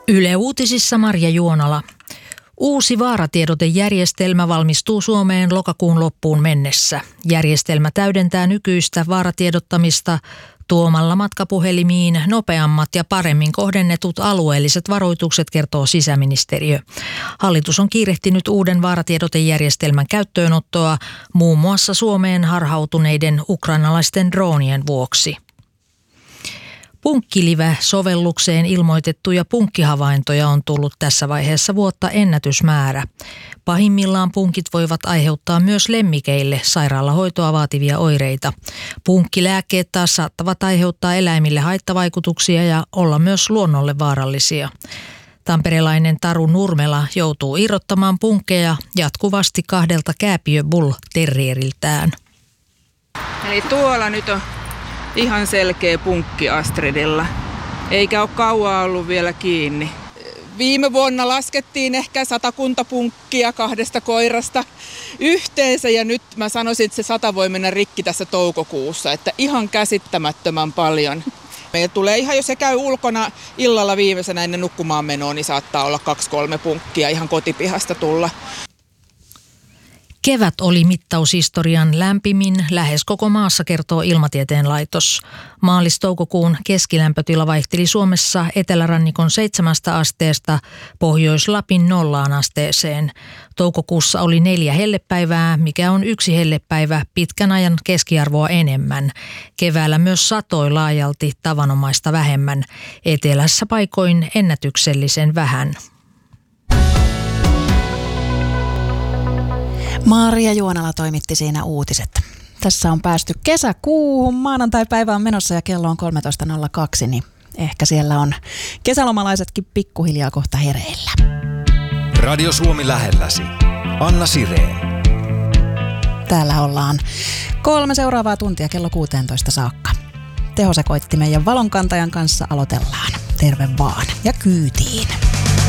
Yle Uutisissa Marja Juonala. Uusi vaaratiedotejärjestelmä valmistuu Suomeen lokakuun loppuun mennessä. Järjestelmä täydentää nykyistä vaaratiedottamista tuomalla matkapuhelimiin nopeammat ja paremmin kohdennetut alueelliset varoitukset, kertoo sisäministeriö. Hallitus on kiirehtinyt uuden vaaratiedotejärjestelmän käyttöönottoa muun muassa Suomeen harhautuneiden ukrainalaisten droonien vuoksi. Punkkilive-sovellukseen ilmoitettuja punkkihavaintoja on tullut tässä vaiheessa vuotta ennätysmäärä. Pahimmillaan punkit voivat aiheuttaa myös lemmikeille sairaalahoitoa vaativia oireita. Punkkilääkkeet taas saattavat aiheuttaa eläimille haittavaikutuksia ja olla myös luonnolle vaarallisia. Tamperelainen Taru Nurmela joutuu irrottamaan punkkeja jatkuvasti 2 kääpiö Bull Terrieriltään. Eli tuolla nyt on ihan selkeä punkki Astridilla, eikä ole kauan ollut vielä kiinni. Viime vuonna laskettiin ehkä 100 punkkia 2 koirasta yhteensä ja nyt mä sanoisin, että se 100 voi mennä rikki tässä toukokuussa, että ihan käsittämättömän paljon. Meillä tulee ihan, jos se käy ulkona illalla viimeisenä ennen nukkumaan menoa, niin saattaa olla 2-3 punkkia ihan kotipihasta tulla. Kevät oli mittaushistorian lämpimin lähes koko maassa, kertoo Ilmatieteen laitos. Maalis-toukokuun keskilämpötila vaihteli Suomessa etelärannikon 7 asteesta Pohjois-Lapin 0 asteeseen. Toukokuussa oli 4 hellepäivää, mikä on 1 hellepäivä pitkän ajan keskiarvoa enemmän. Keväällä myös satoi laajalti tavanomaista vähemmän. Etelässä paikoin ennätyksellisen vähän. Marja Juonala toimitti siinä uutiset. Tässä on päästy kesäkuuhun. Maanantai-päivä on menossa ja kello on 13.02, niin ehkä siellä on kesälomalaisetkin pikkuhiljaa kohta hereillä. Radio Suomi lähelläsi. Anna Sireen. Täällä ollaan 3 seuraavaa tuntia kello 16 saakka. Tehosekoittimen ja valonkantajan kanssa aloitellaan. Terve vaan ja kyytiin.